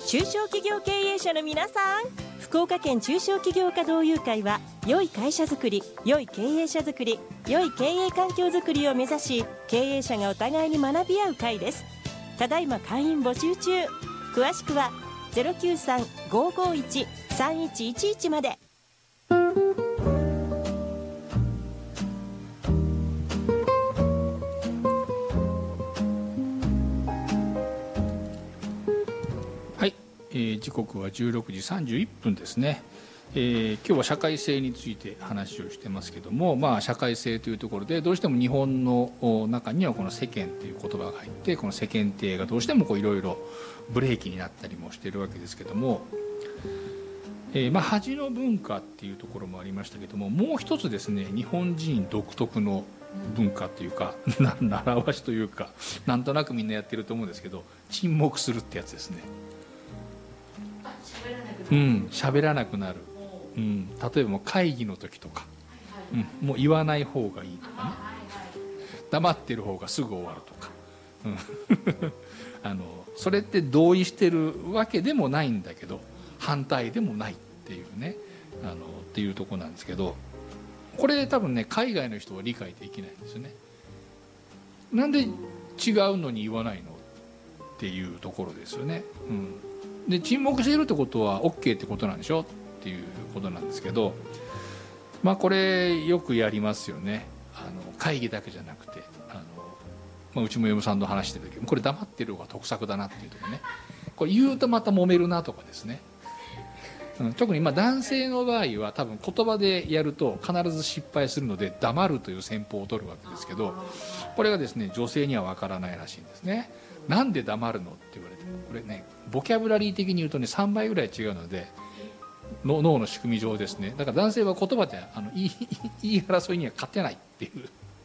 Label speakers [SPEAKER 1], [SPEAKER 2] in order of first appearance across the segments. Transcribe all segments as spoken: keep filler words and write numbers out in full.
[SPEAKER 1] 中小企業経営者の皆さん、福岡県中小企業家同友会は良い会社づくり、良い経営者づくり、良い経営環境づくりを目指し、経営者がお互いに学び合う会です。ただいま会員募集中。詳しくは ゼロきゅうさん ごーごーいち さんいちいちいち まで。
[SPEAKER 2] はい、えー、時刻はじゅうろくじさんじゅういっぷんですね。えー、今日は社会性について話をしてますけども、まあ、社会性というところでどうしても日本の中にはこの世間という言葉が入って、この世間体がどうしてもいろいろブレーキになったりもしているわけですけども、えーまあ、恥の文化っていうところもありましたけども、もう一つですね、日本人独特の文化というか習わしというか、なんとなくみんなやってると思うんですけど、沈黙するってやつですね。うん、喋らなくなる、うん、例えばもう会議の時とか、うん、もう言わない方がいいとかね、黙ってる方がすぐ終わるとか、うん、あのそれって同意してるわけでもないんだけど反対でもないっていうね、あのっていうところなんですけど、これ多分ね海外の人は理解できないんですよね。なんで違うのに言わないのっていうところですよね。うん、で沈黙しているってことは OK ってことなんでしょっていうことなんですけど、まあこれよくやりますよね。あの会議だけじゃなくて、あの、まあ、うちも嫁さんと話してる時もこれ黙ってる方が得策だなっていうところね、これ言うとまた揉めるなとかですね、うん、特にまあ男性の場合は多分言葉でやると必ず失敗するので黙るという戦法を取るわけですけど、これがですね女性には分からないらしいんですね。なんで黙るのって言われても、これねボキャブラリー的に言うとねさんばいぐらい違うので、脳の仕組み上ですね。だから男性は言葉であの言い、言い争いには勝てないっていう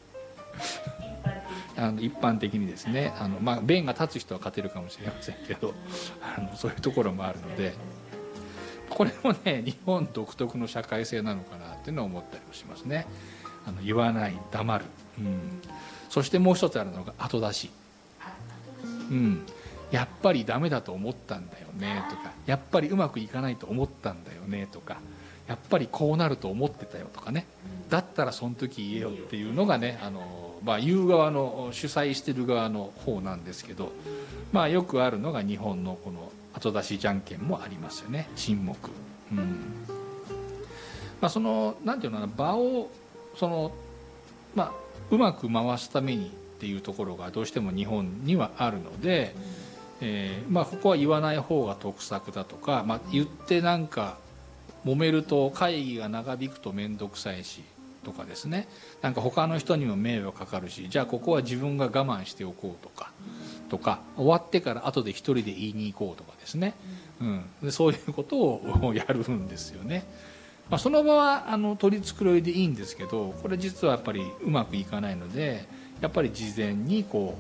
[SPEAKER 2] あの一般的にですね、あの、まあ、弁が立つ人は勝てるかもしれませんけど、あのそういうところもあるので、これもね日本独特の社会性なのかなっていうのを思ったりもしますね。あの言わない、黙る、うん、そしてもう一つあるのが後出し、うん、やっぱりダメだと思ったんだよねとか、やっぱりうまくいかないと思ったんだよねとか、やっぱりこうなると思ってたよとかね、だったらその時言えよっていうのがね、あの、まあ、言う側の主催してる側の方なんですけど、まあ、よくあるのが日本のこの後出しじゃんけんもありますよね。沈黙、うん、まあ、そのなんていうのかな、場をその、まあ、うまく回すためにっていうところがどうしても日本にはあるので、えーまあ、ここは言わない方が得策だとか、まあ、言ってなんか揉めると会議が長引くと面倒くさいしとかですね、なんか他の人にも迷惑かかるし、じゃあここは自分が我慢しておこうとかとか、終わってから後で一人で言いに行こうとかですね、うん、でそういうことをやるんですよね。まあ、その場はあの取り繕いでいいんですけど、これ実はやっぱりうまくいかないので、やっぱり事前にこ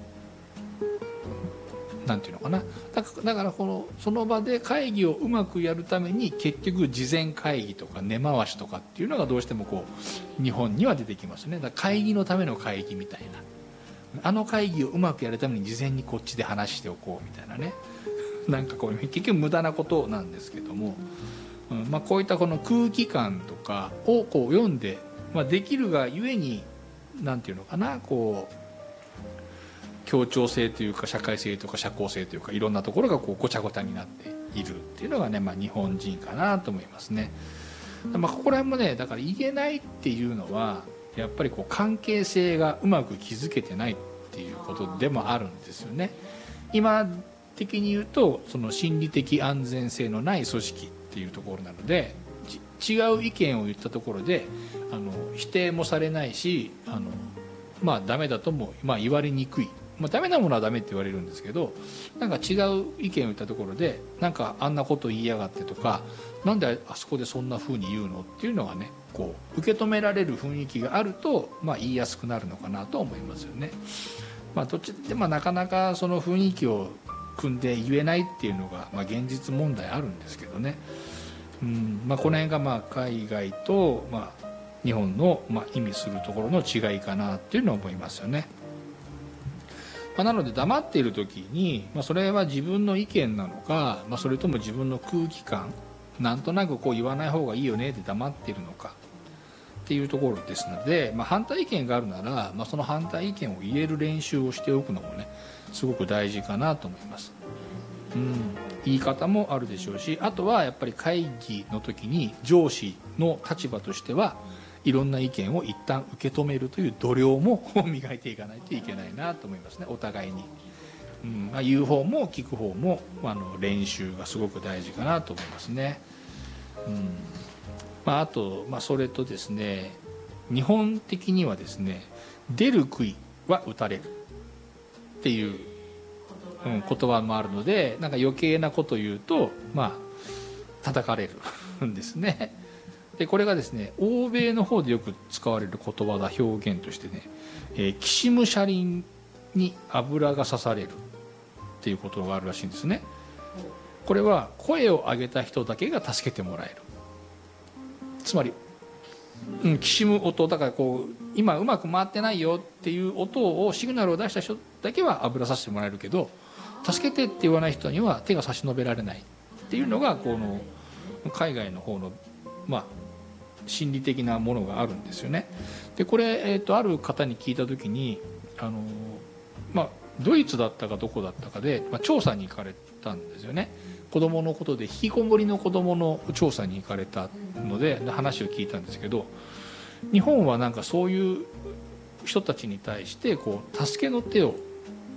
[SPEAKER 2] うなんていうのかな、だからこのその場で会議をうまくやるために結局事前会議とか根回しとかっていうのがどうしてもこう日本には出てきますね。だから会議のための会議みたいな、あの会議をうまくやるために事前にこっちで話しておこうみたいなね、なんかこう結局無駄なことなんですけども、うんまあ、こういったこの空気感とかをこう読んで、まあ、できるがゆえになんていうのかな、こう協調性というか社会性とか社交性というか、いろんなところがこうごちゃごちゃになっているっていうのがね、まあ、日本人かなと思いますね。まあ、ここら辺もね、だから言えないっていうのはやっぱりこう関係性がうまく築けてないっていうことでもあるんですよね。今的に言うとその心理的安全性のない組織っていうところなので、違う意見を言ったところであの否定もされないし、あのまあダメだとも、まあ、言われにくい、まあ、ダメなものはダメって言われるんですけど、なんか違う意見を言ったところでなんかあんなこと言いやがってとか、なんであそこでそんな風に言うのっていうのがね、こう受け止められる雰囲気があると、まあ、言いやすくなるのかなと思いますよね。まあ、どっちでもなかなかその雰囲気を組んで言えないっていうのが、まあ、現実問題あるんですけどね。うんまあ、この辺がまあ海外とまあ日本のまあ意味するところの違いかなっていうのを思いますよね。 まあ、なので黙っている時に、まあ、それは自分の意見なのか、まあ、それとも自分の空気感、なんとなくこう言わない方がいいよねって黙っているのかっていうところですので、まあ、反対意見があるなら、まあ、その反対意見を言える練習をしておくのもねすごく大事かなと思います。うん、言い方もあるでしょうし、あとはやっぱり会議の時に上司の立場としてはいろんな意見を一旦受け止めるという度量も磨いていかないといけないなと思いますね、お互いに。うんまあ、言う方も聞く方もあの練習がすごく大事かなと思いますね。うんまあ、あと、まあ、それとですね、日本的にはですね、出る杭は打たれるっていう、うん、言葉もあるので、なんか余計なこと言うと、まあ叩かれるんですね。でこれがですね、欧米の方でよく使われる言葉だ表現としてね、えー、きしむ車輪に油が刺されるっていうことがあるらしいんですね。これは声を上げた人だけが助けてもらえる。つまり、うん、きしむ音だから、こう今うまく回ってないよっていう音をシグナルを出した人だけは油させてもらえるけど、助けてって言わない人には手が差し伸べられないっていうのがこの海外の方のまあ心理的なものがあるんですよね。でこれ、えー、とある方に聞いた時に、あの、まあ、ドイツだったかどこだったかで、まあ、調査に行かれたんですよね。子どものことで引きこもりの子どもの調査に行かれたので話を聞いたんですけど、日本はなんかそういう人たちに対してこう助けの手を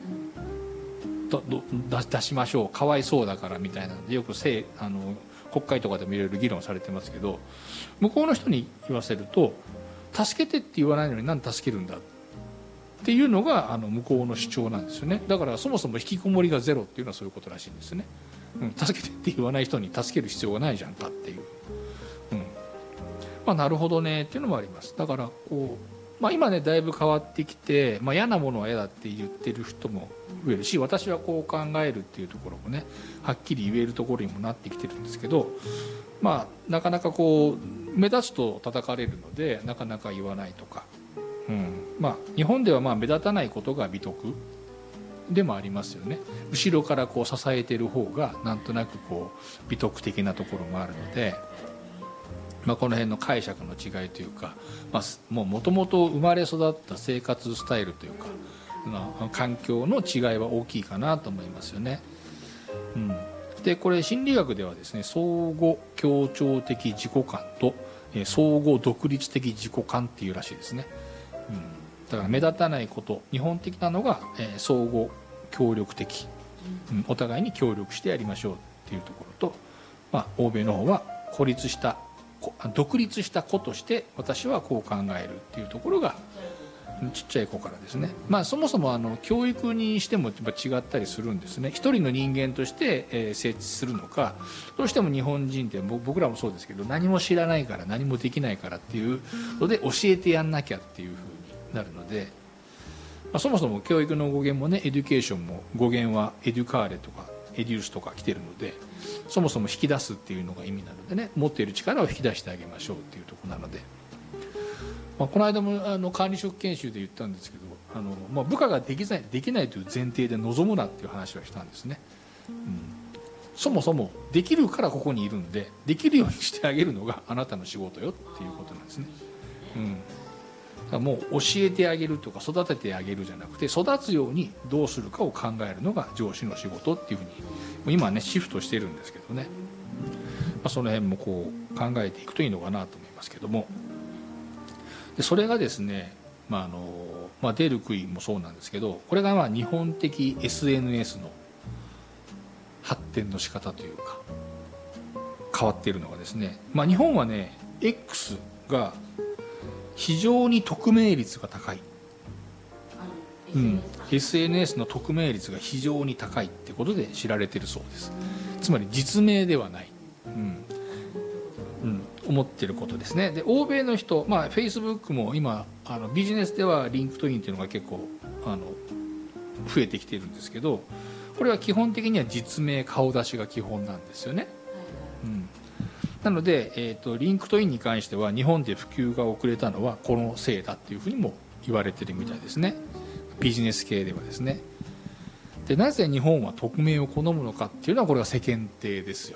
[SPEAKER 2] 出しましょう、かわいそうだからみたいなのでよくせあの国会とかでもいろいろ議論されてますけど、向こうの人に言わせると、助けてって言わないのに何で助けるんだっていうのがあの向こうの主張なんですよね。だからそもそも引きこもりがゼロっていうのはそういうことらしいんですね。うん、助けてって言わない人に助ける必要がないじゃんかっていう、うんまあ、なるほどねっていうのもあります。だからこう、まあ、今ねだいぶ変わってきて、まあ、嫌なものは嫌だって言ってる人も増えるし、私はこう考えるっていうところもねはっきり言えるところにもなってきてるんですけど、まあ、なかなかこう目立つと叩かれるのでなかなか言わないとか、うんまあ、日本ではまあ目立たないことが美徳でもありますよね。後ろからこう支えている方がなんとなくこう美徳的なところもあるので、まあ、この辺の解釈の違いというか、まあ、もともと生まれ育った生活スタイルというか環境の違いは大きいかなと思いますよね。うん、でこれ心理学ではですね、相互協調的自己観と相互独立的自己観っていうらしいですね。うん、だから目立たないこと、日本的なのが、えー、相互協力的、うん、お互いに協力してやりましょうっていうところと、まあ、欧米の方は孤立した独立した子として私はこう考えるっていうところがちっちゃい子からですね、まあ、そもそもあの教育にしても違ったりするんですね。一人の人間として、えー、成立するのか、どうしても日本人って僕らもそうですけど、何も知らないから何もできないからっていうので教えてやんなきゃっていうふうになるので、まあ、そもそも教育の語源もね、エデュケーションも語源はエデュカーレとかエデュースとか来てるので、そもそも引き出すっていうのが意味なのでね、持っている力を引き出してあげましょうっていうところなので、まあ、この間もあの管理職研修で言ったんですけど、あの、まあ、部下ができない、できないという前提で望むなっていう話はしたんですね。うん、そもそもできるからここにいるんで、できるようにしてあげるのがあなたの仕事よっていうことなんですね。うん、だからもう教えてあげるとか育ててあげるじゃなくて、育つようにどうするかを考えるのが上司の仕事っていうふうに今はねシフトしてるんですけどね、まあ、その辺もこう考えていくといいのかなと思いますけども、でそれがですね、まああのまあ、出る杭もそうなんですけど、これがまあ日本的 エスエヌエス の発展の仕方というか変わっているのがですね、まあ、日本はね X が非常に匿名率が高い、うん、エスエヌエス の匿名率が非常に高いってことで知られているそうです。つまり実名ではない、うんうん、思っていることですね。で欧米の人、まあ、Facebook も今あのビジネスではリンクトインっていうのが結構あの増えてきているんですけど、これは基本的には実名顔出しが基本なんですよね。うん、なので、えーと、リンクトインに関しては日本で普及が遅れたのはこのせいだっていうふうにも言われてるみたいですね。ビジネス系ではですね。 でなぜ日本は匿名を好むのかっていうのはこれは世間体ですよ。